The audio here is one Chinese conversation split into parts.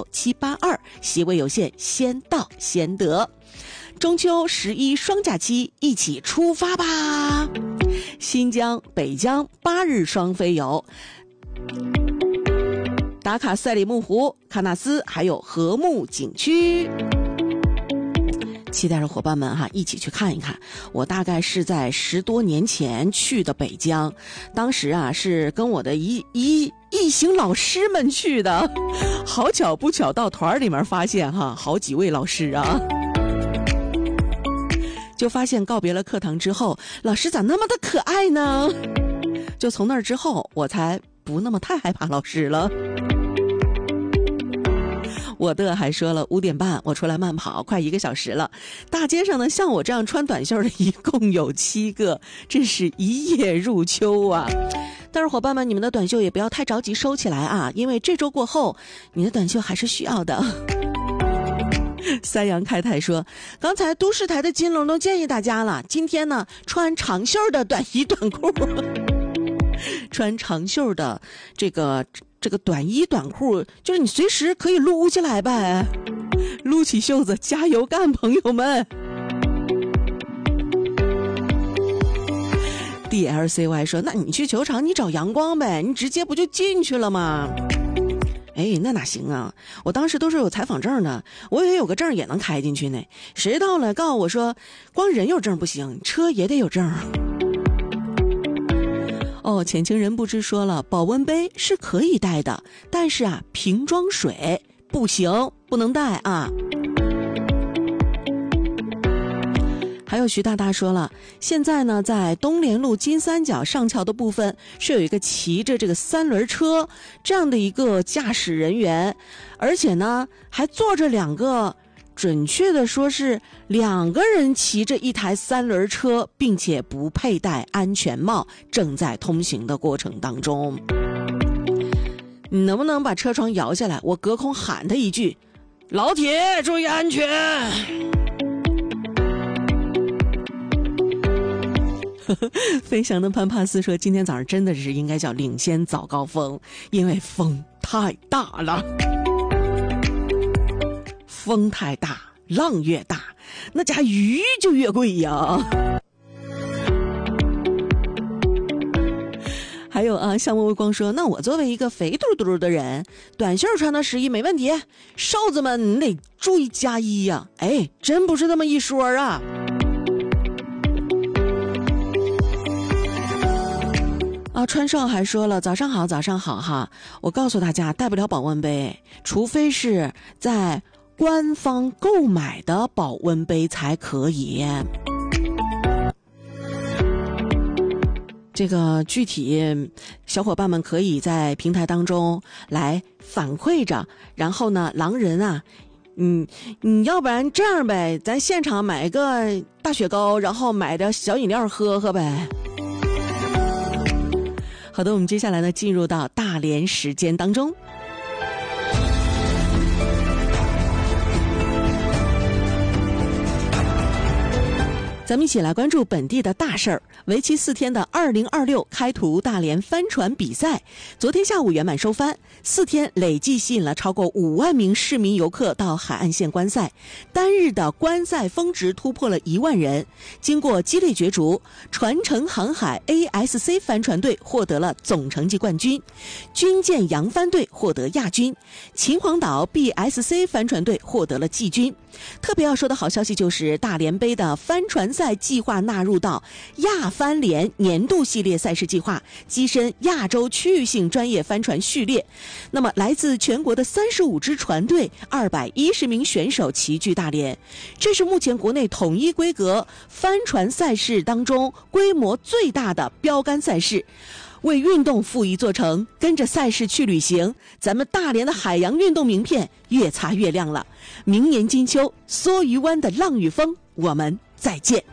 096-782，席位有限，先到先得。中秋11双假期，一起出发吧！新疆、北疆8日双飞游，打卡赛里木湖、喀纳斯，还有禾木景区。期待着伙伴们一起去看一看。我大概是在10多年前去的北疆，当时是跟我的一行老师们去的。好巧不巧，到团里面发现好几位老师啊。就发现告别了课堂之后，老师咋那么的可爱呢？就从那之后，我才不那么太害怕老师了。我的还说了5点半我出来慢跑，快1个小时了。大街上呢，像我这样穿短袖的一共有7个，真是一夜入秋啊！但是伙伴们，你们的短袖也不要太着急收起来啊，因为这周过后，你的短袖还是需要的。三阳开泰说，刚才都市台的金龙都建议大家了，今天呢穿长袖的短衣短裤，穿长袖的这个短衣短裤，就是你随时可以撸起来呗，撸起袖子，加油干，朋友们。DLCY 说，那你去球场你找阳光呗，你直接不就进去了吗？那哪行啊，我当时都是有采访证的，我以为有个证也能开进去呢，谁到了告诉我说光人有证不行，车也得有证。浅情人不知说了，保温杯是可以带的，但是瓶装水不行，不能带啊。还有徐大大说了，现在呢在东联路金三角上桥的部分是有一个骑着这个3轮车这样的一个驾驶人员，而且呢还坐着2个，准确的说是2个人骑着一台3轮车，并且不佩戴安全帽，正在通行的过程当中。你能不能把车窗摇下来，我隔空喊他一句，老铁注意安全。飞翔的潘帕斯说，今天早上真的是应该叫领先早高峰，因为风太大了，风太大，浪越大，那家鱼就越贵呀。还有项目微光说，那我作为一个肥嘟嘟的人，短袖穿到11没问题，瘦子们你得注意加衣呀。真不是这么一说啊。川少还说了，早上好早上好哈，我告诉大家带不了保温杯，除非是在官方购买的保温杯才可以。这个具体小伙伴们可以在平台当中来反馈着，然后呢狼人你要不然这样呗，咱现场买个大雪糕，然后买点小饮料喝喝呗。好的，我们接下来呢进入到大连时间当中。咱们一起来关注本地的大事儿。为期4天的2026开途大连帆船比赛，昨天下午圆满收帆，4天累计吸引了超过5万名市民游客到海岸线观赛，单日的观赛峰值突破了1万人。经过激烈角逐，传承航海 ASC 帆船队获得了总成绩冠军，军舰扬帆队获得亚军，秦皇岛 BSC 帆船队获得了季军。特别要说的好消息就是大连杯的帆船赛计划纳入到亚帆联年度系列赛事计划，跻身亚洲区域性专业帆船序列。那么来自全国的35支船队210名选手齐聚大连，这是目前国内统一规格帆船赛事当中规模最大的标杆赛事。为运动赋一座城，跟着赛事去旅行，咱们大连的海洋运动名片越擦越亮了。明年金秋，梭鱼湾的浪与风，我们再见。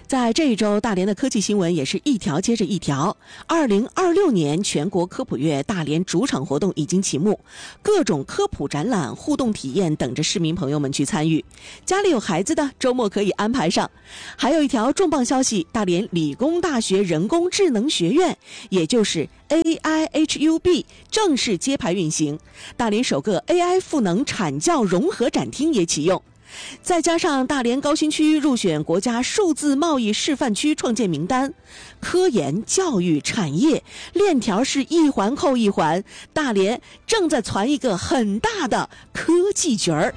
在这一周，大连的科技新闻也是一条接着一条。2026年全国科普月大连主场活动已经启幕，各种科普展览、互动体验等着市民朋友们去参与。家里有孩子的，周末可以安排上。还有一条重磅消息，大连理工大学人工智能学院，也就是 AIHUB 正式揭牌运行，大连首个 AI 赋能产教融合展厅也启用。再加上大连高新区入选国家数字贸易示范区创建名单，科研、教育、产业链条是一环扣一环，大连正在攒一个很大的科技局儿。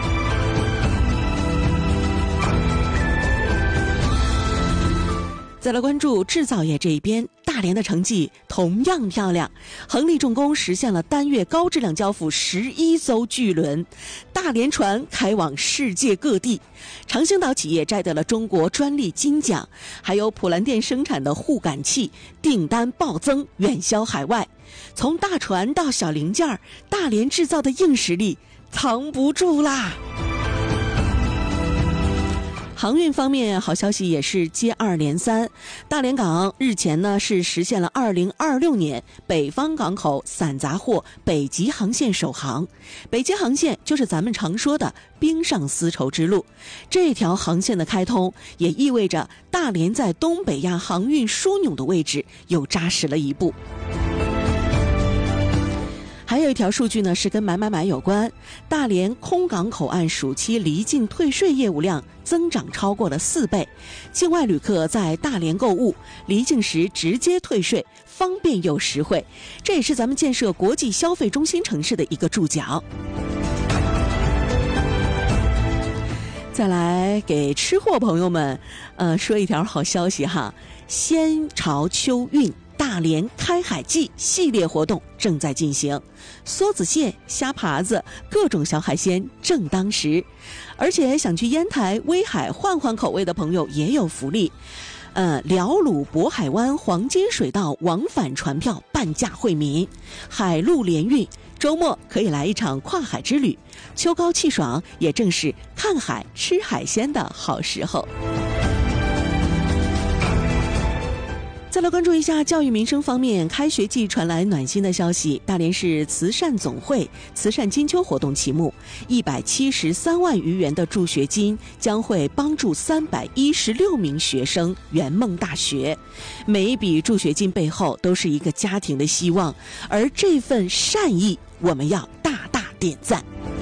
再来关注制造业这一边，大连的成绩同样漂亮。恒力重工实现了单月高质量交付11艘巨轮，大连船开往世界各地。长兴岛企业摘得了中国专利金奖，还有普兰店生产的护杆器订单暴增，远销海外。从大船到小零件，大连制造的硬实力藏不住啦。航运方面，好消息也是接二连三。大连港日前呢是实现了2026年北方港口散杂货北极航线首航。北极航线就是咱们常说的冰上丝绸之路。这条航线的开通，也意味着大连在东北亚航运枢纽的位置又扎实了一步。还有一条数据呢，是跟买有关。大连空港口岸暑期离境退税业务量增长超过了4倍，境外旅客在大连购物，离境时直接退税，方便又实惠。这也是咱们建设国际消费中心城市的一个注脚。再来给吃货朋友们，说一条好消息哈，先朝秋运。大连开海季系列活动正在进行，梭子蟹、虾爬子各种小海鲜正当时，而且想去烟台、威海换口味的朋友也有福利。辽鲁渤海湾黄金水道往返船票半价惠民，海陆联运，周末可以来一场跨海之旅。秋高气爽，也正是看海吃海鲜的好时候。再来关注一下教育民生方面，开学季传来暖心的消息，大连市慈善总会慈善金秋活动启幕，173万余元的助学金将会帮助316名学生圆梦大学。每一笔助学金背后都是一个家庭的希望，而这份善意我们要大大点赞。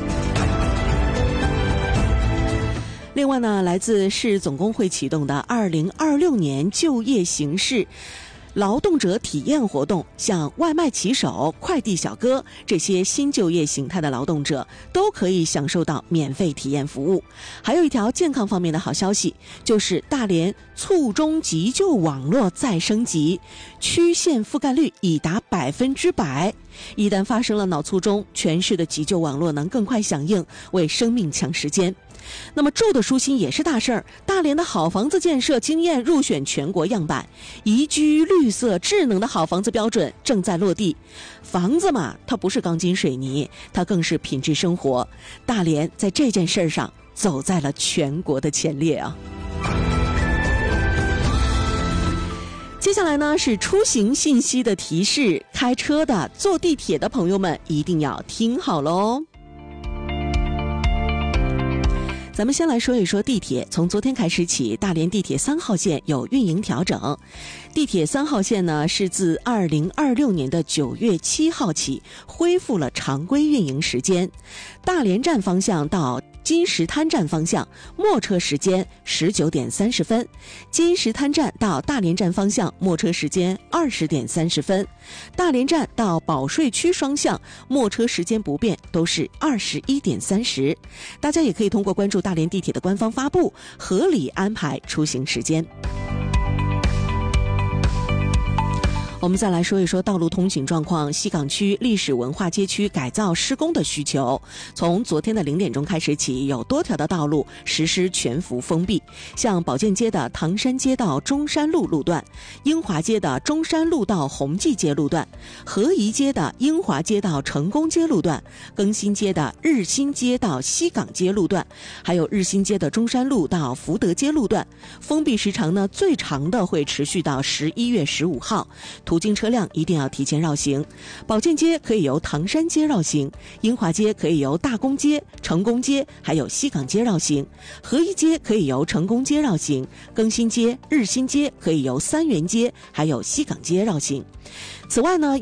另外呢，来自市总工会启动的2026年就业形势劳动者体验活动，像外卖骑手、快递小哥这些新就业形态的劳动者都可以享受到免费体验服务。还有一条健康方面的好消息，就是大连卒中急救网络再升级，区县覆盖率已达100%。一旦发生了脑卒中，全市的急救网络能更快响应，为生命抢时间。那么住的舒心也是大事儿，大连的好房子建设经验入选全国样板，宜居、绿色、智能的好房子标准正在落地。房子嘛，它不是钢筋水泥，它更是品质生活。大连在这件事上走在了全国的前列啊。接下来呢是出行信息的提示，开车的、坐地铁的朋友们一定要听好喽。咱们先来说一说地铁。从昨天开始起，大连地铁3号线有运营调整。地铁3号线呢，是自2026年的9月7号起恢复了常规运营时间。大连站方向到金石滩站方向末车时间19点30分，金石滩站到大连站方向末车时间20点30分，大连站到保税区双向末车时间不变，都是21点30。大家也可以通过关注大连地铁的官方发布，合理安排出行时间。 我们再来说一说道路通行状况。西港区历史文化街区改造施工的需求，从昨天的0点钟开始起，有多条的道路实施全幅封闭，像保建街的唐山街道中山路路段、英华街的中山路到宏济街路段、合宜街的英华街道成功街路段、更新街的日新街到西港街路段，还有日新街的中山路到福德街路段。封闭时长呢，最长的会持续到11月15号，途经车辆一定要提前绕行。保建街可以由唐山街绕行，英华街可以由大公街、成功街还有西港街绕行，合宜街可以由成功街绕行，更新街、日新街可以由三元街还有西港街绕行。此外呢，